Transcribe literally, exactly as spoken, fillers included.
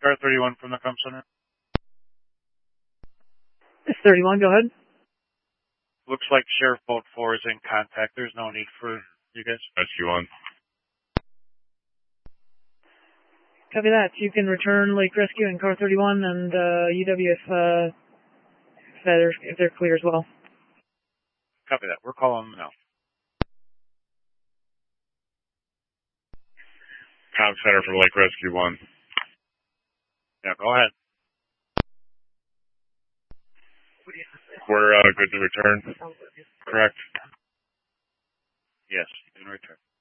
Car thirty-one from the comm center. It's thirty-one, go ahead. Looks like Sheriff Boat four is in contact. There's no need for you guys. Rescue one. Copy that. You can return Lake Rescue and Car thirty-one and uh, U W if, uh, if, they're, if they're clear as well. Copy that. We're calling them now. Comm center from Lake Rescue one. Yeah, go ahead. We're uh, good to return. Correct. Yes, you can return.